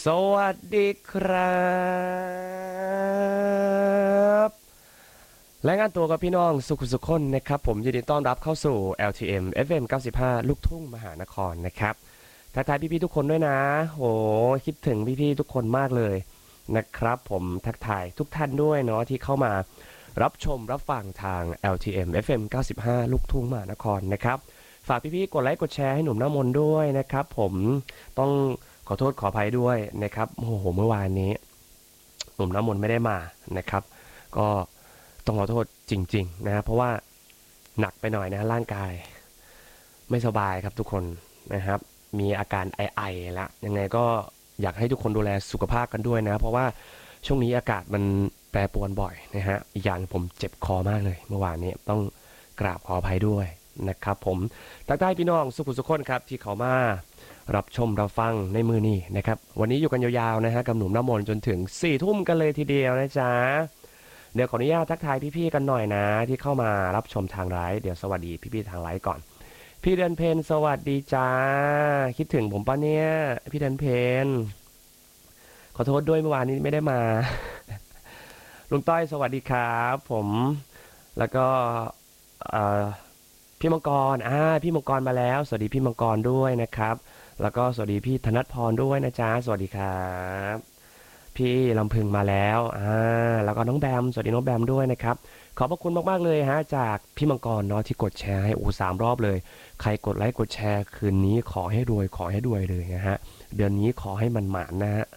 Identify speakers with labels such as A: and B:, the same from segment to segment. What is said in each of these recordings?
A: สวัสดีครับรายงานตัวกับพี่น้องสุขคนนะครับผมยินดีต้อนรับเข้าสู่ LTM FM 95ลูกทุ่งมหานครนะครับทักทายพี่ๆทุกคนด้วยนะโหคิดถึงพี่ๆทุกคนมากเลยนะครับผมทักทายทุกท่านด้วยเนาะที่เข้ามารับชมรับฟังทาง LTM FM 95ลูกทุ่งมหานครนะครับฝากพี่ๆกดไลค์กดแชร์ให้หนุ่มน้ำมนต์ด้วยนะครับผมต้องขอโทษขออภัยด้วยนะครับโอ้โหเมื่อวานนี้หนุ่มน้ำมนต์ไม่ได้มานะครับก็ต้องขอโทษจริงๆนะเพราะว่าหนักไปหน่อยนะร่างกายไม่สบายครับทุกคนนะครับมีอาการไอๆแล้วยังไงก็อยากให้ทุกคนดูแลสุขภาพกันด้วยนะเพราะว่าช่วงนี้อากาศมันแปรปรวนบ่อยนะฮะอีกอย่างผมเจ็บคอมากเลยเมื่อวานนี้ต้องกราบขออภัยด้วยนะครับผมทักทายพี่น้องสุขคนครับที่เขามารับชมรับฟังในมือนี้นะครับวันนี้อยู่กันยาวๆนะฮะกับหนุ่มน้ำมนต์จนถึง4 ทุ่มกันเลยทีเดียวนะจ๊ะเดี๋ยวขออนุญาตทักทายพี่ๆกันหน่อยนะที่เข้ามารับชมทางไลฟ์เดี๋ยวสวัสดีพี่ๆทางไลฟ์ก่อนพี่เดือนเพนสวัสดีจ้าคิดถึงผมปะเนี่ยพี่เดือนเพนขอโทษด้วยเมื่อวานนี้ไม่ได้มาลุงต้อยสวัสดีครับผมแล้วก็เอ่อพี่มังกรพี่มังกรมาแล้วสวัสดีพี่มังกรด้วยนะครับแล้วก็สวัสดีพี่ธนัทพรด้วยนะจ๊ะสวัสดีครับพี่ลำพึงมาแล้วแล้วก็น้องแบมสวัสดีน้องแบมด้วยนะครับขอบพระคุณมากๆเลยฮะจากพี่มังกรเนาะที่กดแชร์ให้3 รอบเลยใครกดไลค์กดแชร์คืนนี้ขอให้รวยขอให้รวยเลยนะฮะเดือนนี้ขอให้มันหมานนะฮะ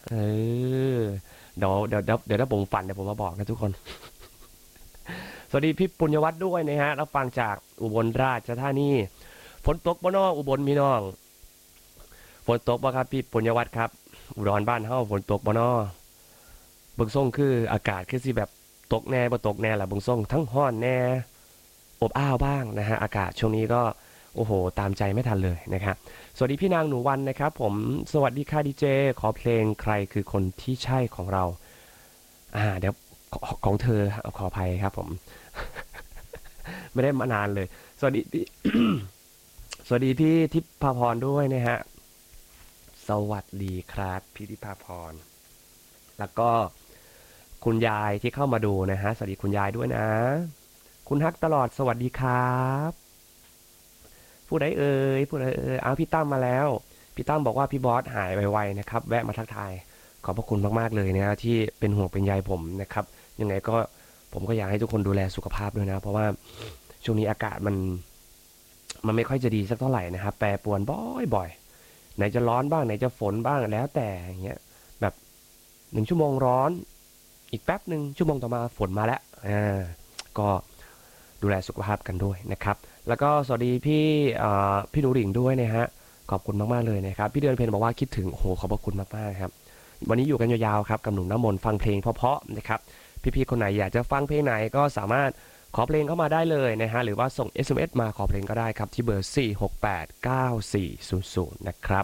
A: เดี๋ยวถ้าผมฝันเดี๋ยวผมมาบอกนะทุกคนสวัสดีพี่ปุญญวัฒน์ด้วยนะฮะรับฟังจากอุบลราชธานีฝนตกบ่น้องอุบลพี่น้องฝนตกบ่ครับพี่ปุญญวัฒน์ครับอุดรบ้านเฮาฝนตกบ่น้อเบิ่งส่งคืออากาศคือสิแบบตกแน่บ่ตกแน่ล่ะเบิ่งส่งทั้งร้อนแน่อบอ้าวบ้างนะฮะอากาศช่วงนี้ก็โอ้โหตามใจไม่ทันเลยนะครับสวัสดีพี่นางหนูวันนะครับผมสวัสดีค่ะดีเจขอเพลงใครคือคนที่ใช่ของเราเดี๋ยวของเธอขออภัยครับผมไม่ได้มานานเลยสวัสดีพี่ สวัสดีพี่ทิพพรด้วยนะฮะสวัสดีครับพี่ทิพพรแล้วก็คุณยายที่เข้ามาดูนะฮะสวัสดีคุณยายด้วยนะคุณฮักตลอดสวัสดีครับผู้ใดเอ่ยผู้ใดเอ่ยพี่ตั้มมาแล้วพี่ตั้มบอกว่าพี่บอสหายไวๆนะครับแวะมาทักทายขอบพระคุณมากๆเลยนะที่เป็นห่วงเป็นใยผมนะครับยังไงก็ผมก็อยากให้ทุกคนดูแลสุขภาพด้วยนะเพราะว่าช่วงนี้อากาศมันไม่ค่อยจะดีสักเท่าไหร่นะครับแปรปรวนบ่อยๆไหนจะร้อนบ้างไหนจะฝนบ้างแล้วแต่อย่างเงี้ยแบบ1 ชั่วโมงร้อนอีกแป๊บหนึ่งชั่วโมงต่อมาฝนมาแล้วก็ดูแลสุขภาพกันด้วยนะครับแล้วก็สวัสดีพี่หนูหริ่งด้วยนะฮะขอบคุณมากๆเลยนะครับพี่เดือนเพนบอกว่าคิดถึงโอ้โหขอบพระคุณมากๆครับวันนี้อยู่กันยาวๆครับกับหนุ่มน้ำมนต์ฟังเพลงเพราะๆนะครับพี่ๆคนไหนอยากจะฟังเพลงไหนก็สามารถขอเพลงเข้ามาได้เลยนะฮะหรือว่าส่ง SMS มาขอเพลงก็ได้ครับที่เบอร์4689400นะครับ